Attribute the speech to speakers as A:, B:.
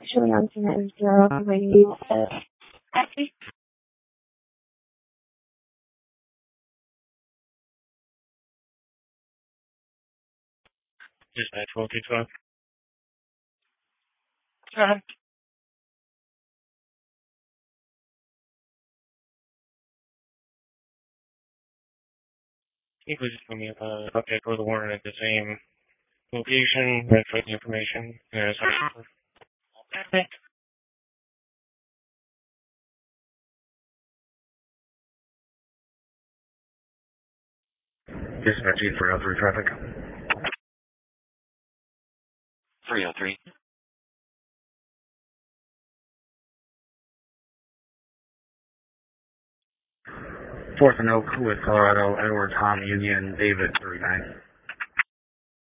A: showing on scene is 0, waiting to taxi.
B: Dispatch 1225. Can you please just give me a subject or the warrant at the same location, verify the information, and okay. Dispatch 303 traffic. 303. Fourth and Oak with Colorado, Edward, Tom, Union, David, 39.